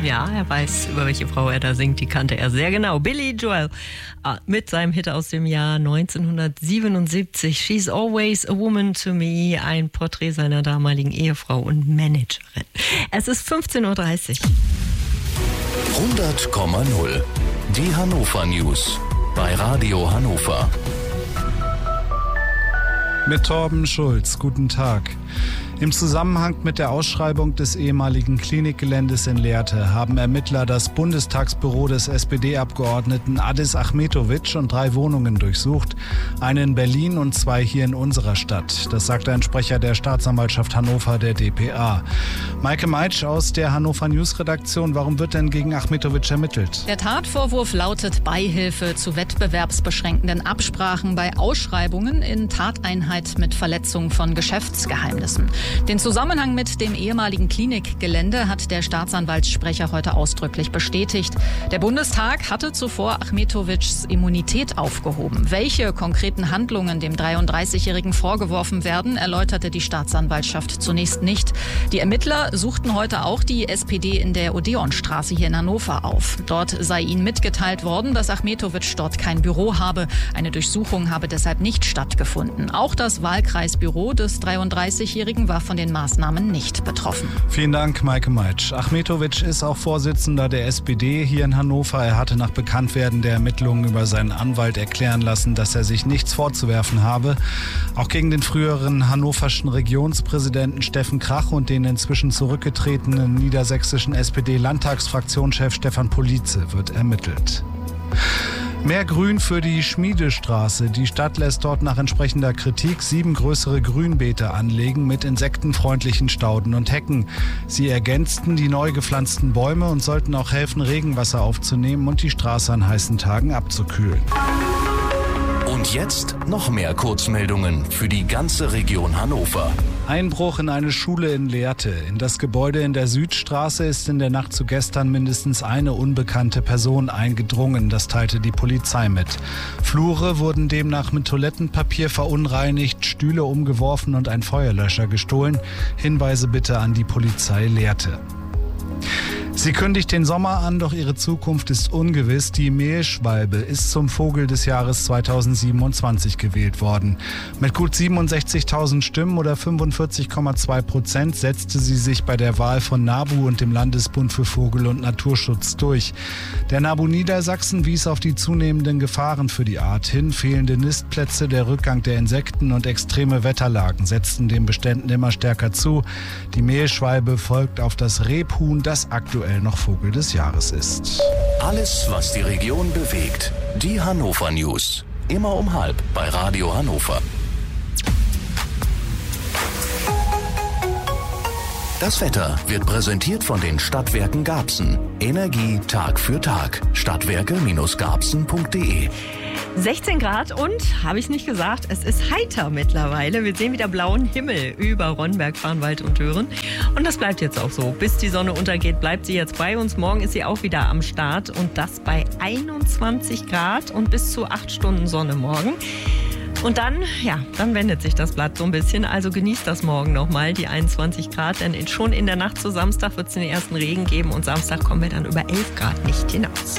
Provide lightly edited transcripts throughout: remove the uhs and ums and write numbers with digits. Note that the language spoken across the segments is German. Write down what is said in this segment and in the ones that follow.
Ja, er weiß, über welche Frau er da singt. Die kannte er sehr genau. Billy Joel mit seinem Hit aus dem Jahr 1977. She's Always a Woman to Me. Ein Porträt seiner damaligen Ehefrau und Managerin. Es ist 15.30 Uhr. 100,0. Die Hannover News. Bei Radio Hannover. Mit Torben Schulz. Guten Tag. Im Zusammenhang mit der Ausschreibung des ehemaligen Klinikgeländes in Lehrte haben Ermittler das Bundestagsbüro des SPD-Abgeordneten Adis Achmetovic und 3 Wohnungen durchsucht. Eine in Berlin und 2 hier in unserer Stadt. Das sagte ein Sprecher der Staatsanwaltschaft Hannover, der dpa. Maike Meitsch aus der Hannover News Redaktion. Warum wird denn gegen Achmetovic ermittelt? Der Tatvorwurf lautet Beihilfe zu wettbewerbsbeschränkenden Absprachen bei Ausschreibungen in Tateinheit mit Verletzung von Geschäftsgeheimnissen. Den Zusammenhang mit dem ehemaligen Klinikgelände hat der Staatsanwaltssprecher heute ausdrücklich bestätigt. Der Bundestag hatte zuvor Achmetovics Immunität aufgehoben. Welche konkreten Handlungen dem 33-Jährigen vorgeworfen werden, erläuterte die Staatsanwaltschaft zunächst nicht. Die Ermittler suchten heute auch die SPD in der Odeonstraße hier in Hannover auf. Dort sei ihnen mitgeteilt worden, dass Achmetovic dort kein Büro habe. Eine Durchsuchung habe deshalb nicht stattgefunden. Auch das Wahlkreisbüro des 33-Jährigen war von den Maßnahmen nicht betroffen. Vielen Dank, Maike Meitsch. Achmetovic ist auch Vorsitzender der SPD hier in Hannover. Er hatte nach Bekanntwerden der Ermittlungen über seinen Anwalt erklären lassen, dass er sich nichts vorzuwerfen habe. Auch gegen den früheren hannoverschen Regionspräsidenten Steffen Krach und den inzwischen zurückgetretenen niedersächsischen SPD-Landtagsfraktionschef Stefan Polize wird ermittelt. Mehr Grün für die Schmiedestraße. Die Stadt lässt dort nach entsprechender Kritik 7 größere Grünbeete anlegen mit insektenfreundlichen Stauden und Hecken. Sie ergänzten die neu gepflanzten Bäume und sollten auch helfen, Regenwasser aufzunehmen und die Straße an heißen Tagen abzukühlen. Und jetzt noch mehr Kurzmeldungen für die ganze Region Hannover. Einbruch in eine Schule in Lehrte. In das Gebäude in der Südstraße ist in der Nacht zu gestern mindestens eine unbekannte Person eingedrungen. Das teilte die Polizei mit. Flure wurden demnach mit Toilettenpapier verunreinigt, Stühle umgeworfen und ein Feuerlöscher gestohlen. Hinweise bitte an die Polizei Lehrte. Sie kündigt den Sommer an, doch ihre Zukunft ist ungewiss. Die Mehlschwalbe ist zum Vogel des Jahres 2027 gewählt worden. Mit gut 67.000 Stimmen oder 45,2% setzte sie sich bei der Wahl von NABU und dem Landesbund für Vogel- und Naturschutz durch. Der NABU Niedersachsen wies auf die zunehmenden Gefahren für die Art hin. Fehlende Nistplätze, der Rückgang der Insekten und extreme Wetterlagen setzten den Beständen immer stärker zu. Die Mehlschwalbe folgt auf das Rebhuhn, das aktuell noch Vogel des Jahres ist. Alles, was die Region bewegt. Die Hannover News. Immer um 12:30 bei Radio Hannover. Das Wetter wird präsentiert von den Stadtwerken Garbsen. Energie Tag für Tag. Stadtwerke-garbsen.de 16 Grad und, habe ich nicht gesagt, es ist heiter mittlerweile. Wir sehen wieder blauen Himmel über Ronnberg, Farnwald und Dören. Und das bleibt jetzt auch so. Bis die Sonne untergeht, bleibt sie jetzt bei uns. Morgen ist sie auch wieder am Start und das bei 21 Grad und bis zu 8 Stunden Sonne morgen. Und dann wendet sich das Blatt so ein bisschen. Also genießt das morgen nochmal, die 21 Grad. Denn schon in der Nacht zu Samstag wird es den ersten Regen geben. Und Samstag kommen wir dann über 11 Grad nicht hinaus.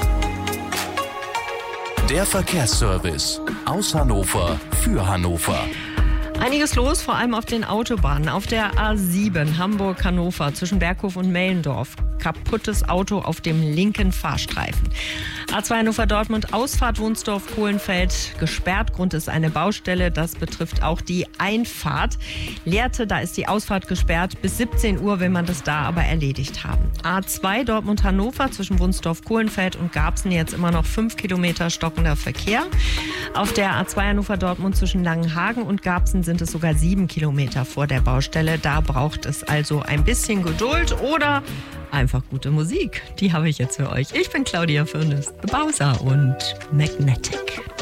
Der Verkehrsservice aus Hannover für Hannover. Einiges los, vor allem auf den Autobahnen. Auf der A7 Hamburg-Hannover zwischen Berghof und Mellendorf. Kaputtes Auto auf dem linken Fahrstreifen. A2 Hannover-Dortmund, Ausfahrt Wunsdorf-Kohlenfeld gesperrt. Grund ist eine Baustelle. Das betrifft auch die Einfahrt. Lehrte, da ist die Ausfahrt gesperrt. Bis 17 Uhr will man das da aber erledigt haben. A2 Dortmund-Hannover zwischen Wunsdorf-Kohlenfeld und Garbsen jetzt immer noch 5 Kilometer stockender Verkehr. Auf der A2 Hannover-Dortmund zwischen Langenhagen und Garbsen sind es sogar 7 Kilometer vor der Baustelle. Da braucht es also ein bisschen Geduld oder einfach gute Musik. Die habe ich jetzt für euch. Ich bin Claudia Fürnes, The Bowser und Magnetic.